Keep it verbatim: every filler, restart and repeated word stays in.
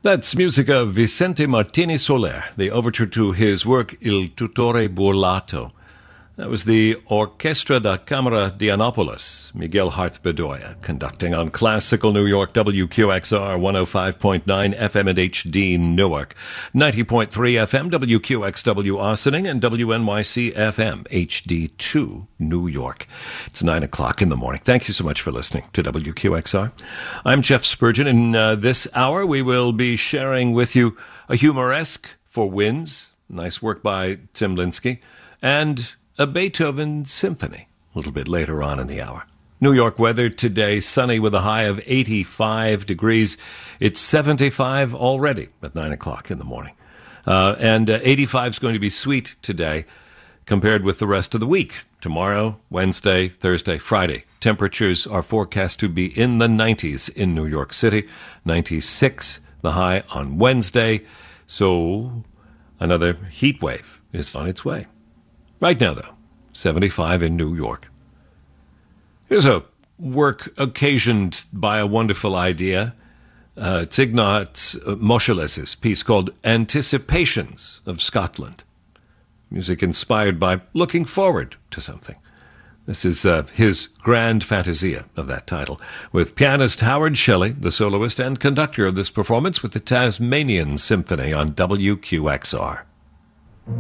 That's music of Vicente Martini Soler, the overture to his work Il Tutore Burlato. That was the Orchestra da Camera di Annapolis, Miguel Harth Bedoya, conducting on Classical New York, W Q X R one oh five point nine F M and H D Newark, ninety point three F M, W Q X W Ossining, and W N Y C F M, H D two New York. It's nine o'clock in the morning. Thank you so much for listening to W Q X R. I'm Jeff Spurgeon. In uh, this hour, we will be sharing with you a humoresque for winds, nice work by Tim Linsky, and a Beethoven symphony a little bit later on in the hour. New York weather today, sunny with a high of eighty-five degrees. It's seventy-five already at nine o'clock in the morning. Uh, and uh, eighty-five is going to be sweet today compared with the rest of the week. Tomorrow, Wednesday, Thursday, Friday. Temperatures are forecast to be in the nineties in New York City. ninety-six, the high on Wednesday. So another heat wave is on its way. Right now, though, seventy-five in New York. Here's a work occasioned by a wonderful idea. Uh, it's Ignaz Moscheles' piece called Anticipations of Scotland. Music inspired by looking forward to something. This is uh, his grand fantasia of that title, with pianist Howard Shelley, the soloist and conductor of this performance with the Tasmanian Symphony on W Q X R.